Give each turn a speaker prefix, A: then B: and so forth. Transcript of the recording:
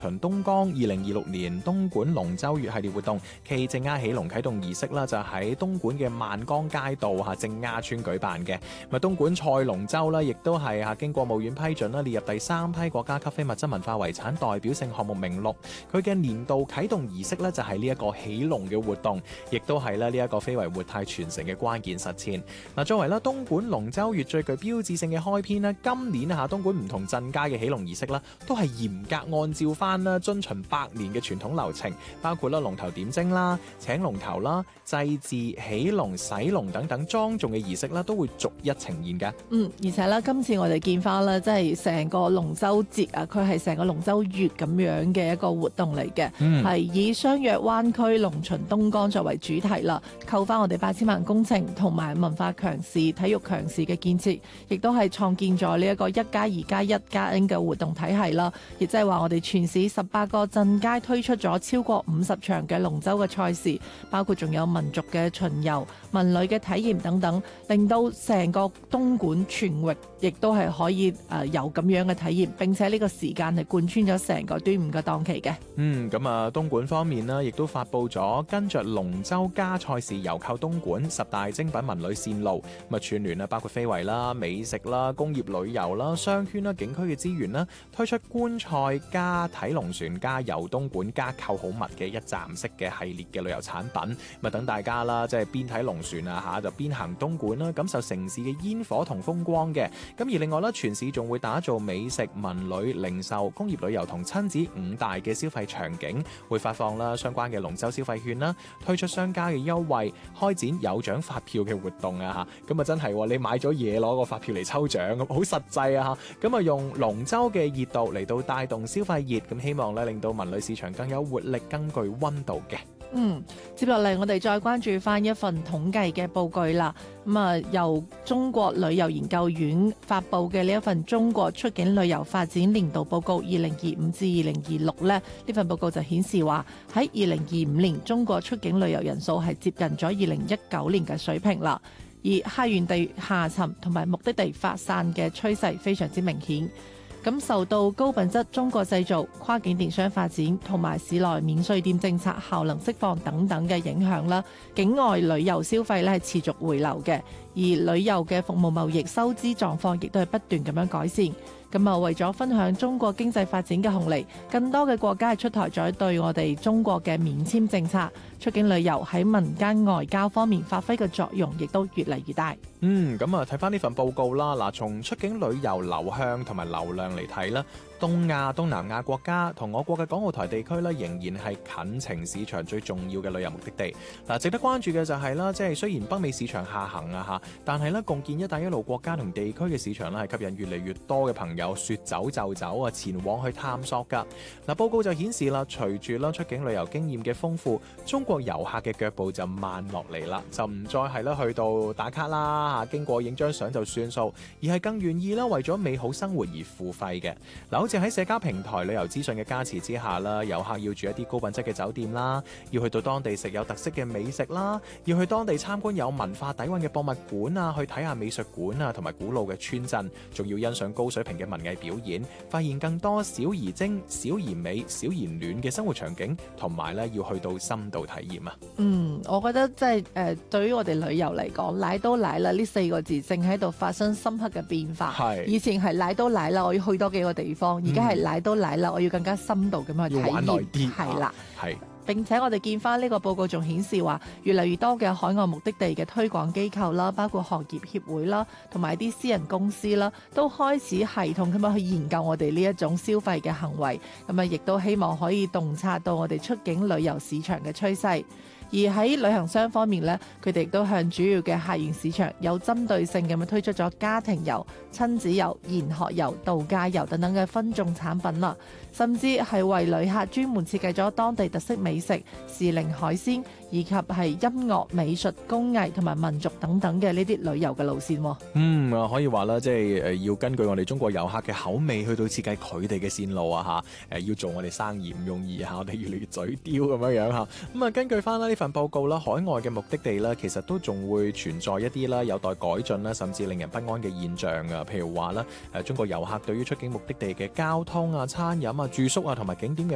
A: 巡東江2026年東莞龍舟月系列活動暨正丫起龍啟動儀式啦，就喺東莞嘅萬江街道正丫村舉辦嘅。東莞賽龍舟啦，亦都係經國務院批准啦，列入第3批國家級非物質文化遺產代表性項目名錄。佢嘅年度啟動儀式咧，就係呢一個起龍嘅活動，亦都係咧呢一個非遺活態傳承嘅關鍵實踐。作為啦東莞龍舟月最具標誌性嘅開篇咧，今年東莞唔同鎮街嘅起龍儀式啦，都係嚴格按照翻遵循百年嘅傳統流程，包括龍頭點睛啦、請龍頭啦、祭祀、起龍、洗龍等等莊重嘅儀式啦，都會逐一呈現嘅。
B: 而且咧，今次我哋見翻咧，即係成個龍舟節啊，佢係成個龍舟月咁樣嘅一個活動嚟嘅，係以相約灣區龍巡東江作為主題啦。扣翻我哋8000萬工程同埋文化強市、體育強市嘅建設，亦都係創建咗呢一個1+2+1+N 嘅活動體系啦。亦即係話我哋全市18個鎮街推出咗超過50場嘅龍舟嘅賽事，包括仲有民族嘅巡遊、文旅嘅體驗等等，令到成個東莞全域亦都係可以有咁樣嘅體驗，並且呢個時間係貫穿咗成個端午嘅檔期嘅。
A: 東莞方面呢，亦都發布咗跟着龍舟加賽事遊購東莞10大精品文旅線路，串聯包括非遺啦、美食啦、工業旅遊啦、商圈啦、景區嘅資源啦，推出觀賽加睇龍船加遊東莞加購好物嘅一站式嘅系列嘅旅遊產品，等大家啦，即係邊睇龍船就邊行東莞啦，感受城市嘅煙火同風光嘅。而另外啦，全市仲會打造美食、文旅、零售、工業旅遊同親子5大嘅消費場景，會發放啦相關嘅龍舟消費券啦，推出商家嘅優惠，開展有獎發票嘅活動啊！咁真係你買咗嘢攞個發票嚟抽獎，咁好實際啊！咁用龍舟嘅熱度嚟到帶動消費熱，咁希望咧令到文旅市場更有活力、更具溫度嘅。
B: 接落嚟我哋再關注翻一份統計嘅報告啦。由中國旅遊研究院發布嘅呢一份中國出境旅遊發展年度報告2025至2026呢份報告就顯示話喺2025年中國出境旅遊人數係接近咗2019年嘅水平啦，而客源地下沉同埋目的地發散嘅趨勢非常之明顯。咁受到高品質中國製造、跨境電商發展同埋市內免稅店政策效能釋放等等嘅影響啦，境外旅遊消費咧係持續回流嘅，而旅遊嘅服務貿易收支狀況亦都係不斷咁樣改善。為咗分享中國經濟發展嘅紅利，更多嘅國家係出台咗對我哋中國嘅免簽政策，出境旅遊喺民間外交方面發揮嘅作用亦都越嚟越大。
A: 睇翻呢份報告啦，從出境旅遊流向同埋流量嚟睇啦，東亞、東南亞國家同我國嘅港澳台地區仍然係近程市場最重要嘅旅遊目的地。值得關注嘅就係啦，即係雖然北美市場下行但係共建一帶一路國家同地區嘅市場係吸引越嚟越多嘅朋友說走就走前往去探索㗎。報告就顯示啦，隨住出境旅遊經驗嘅豐富，中國遊客嘅腳步就慢落嚟啦，就唔再係去到打卡啦，經過影張相就算數，而係更願意為咗美好生活而付費嘅。好似喺社交平台旅遊資訊嘅加持之下啦，遊客要住一啲高品質嘅酒店啦，要去到當地食有特色嘅美食啦，要去當地參觀有文化底蘊嘅博物館啊，去睇下美術館啊，同埋古老嘅村鎮，仲要欣賞高水平嘅文藝表演，發現更多小而精、小而美、小而暖嘅生活場景，同埋要去到深度體驗啊。
B: 我覺得即係對於我哋旅遊嚟講，奶都奶啦呢4個字正喺度發生深刻嘅變化。以前係奶都奶啦，我要去多幾個地方，而家係奶都奶啦，我要更加深度咁去體驗。要玩耐啲，係啦，係。並且我哋見翻呢個報告仲顯示話，越嚟越多嘅海外目的地嘅推廣機構啦，包括行業協會啦，同埋啲私人公司啦，都開始系統咁樣去研究我哋呢一種消費嘅行為，亦都希望可以洞察到我哋出境旅遊市場嘅趨勢。而喺旅行商方面呢，佢哋亦都向主要嘅客源市場有針對性咁樣推出咗家庭遊、親子遊、研學遊、度假遊等等嘅分眾產品啦，甚至係為旅客專門設計咗當地特色美食、時令海鮮，以及係音樂、美術、工藝同埋民族等等嘅呢啲旅遊嘅路線。
A: 可以話啦，即係要根據我哋中國遊客嘅口味去到設計佢哋嘅線路啊嚇，要做我哋生意唔容易嚇，我哋越嚟越嘴刁咁樣嚇。咁根據翻啦呢份報告啦，海外嘅目的地啦，其實都仲會存在一啲啦有待改進啦，甚至令人不安嘅現象㗎。譬如話啦，中國遊客對於出境目的地嘅交通啊、餐飲啊、住宿啊同埋景點嘅